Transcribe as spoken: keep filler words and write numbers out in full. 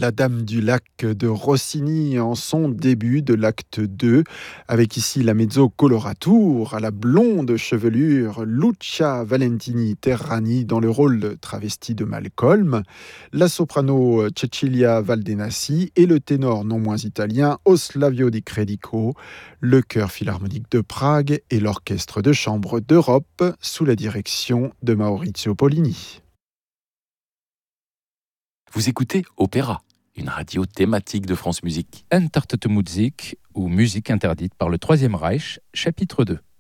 La Dame du lac de Rossini en son début de l'acte deux, avec ici la mezzo coloratour à la blonde chevelure Lucia Valentini Terrani dans le rôle travesti de Malcolm, la soprano Cecilia Valdenassi et le ténor non moins italien Oslavio Di Credico, le chœur philharmonique de Prague et l'orchestre de chambre d'Europe sous la direction de Maurizio Pollini. Vous écoutez Opéra, une radio thématique de France Musique. Entartete Musik ou musique interdite par le Troisième Reich, chapitre deux.